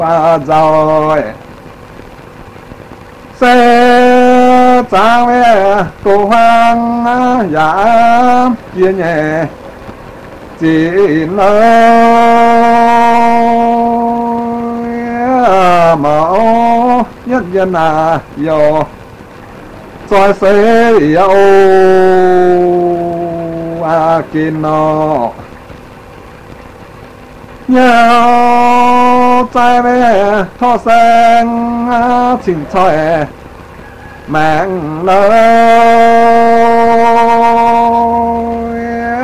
và rồi sẽ trang về cô hoang giả kia nhẹ chỉ nói mẫu nhất nhân yo xoay xế yo kino nhau trái về thọ sen chỉnh thoại mạng lời